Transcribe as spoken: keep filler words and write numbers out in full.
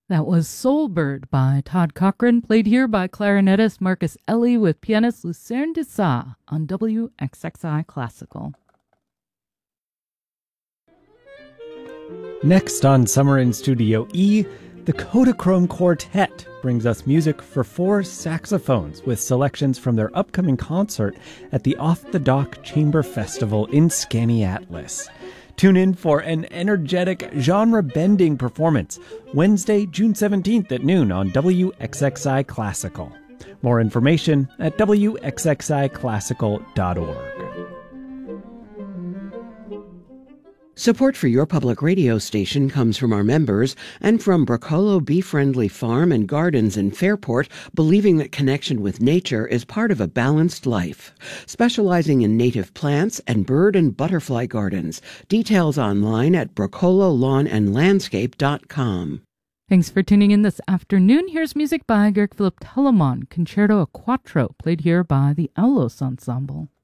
That was Soul Bird by Todd Cochran, played here by clarinetist Marcus Ellie with pianist Lucerne de Sa on W X X I Classical. Next on Summer in Studio E, the Kodachrome Quartet brings us music for four saxophones with selections from their upcoming concert at the Off the Dock Chamber Festival in Skaneateles. Tune in for an energetic, genre-bending performance Wednesday, June seventeenth at noon on W X X I Classical. More information at W X X I classical dot org. Support for your public radio station comes from our members and from Bracolo Bee Friendly Farm and Gardens in Fairport, believing that connection with nature is part of a balanced life. Specializing in native plants and bird and butterfly gardens. Details online at bracolo lawn and landscape dot com. Thanks for tuning in this afternoon. Here's music by Georg Philipp Telemann, Concerto a Quattro, played here by the Aulos Ensemble.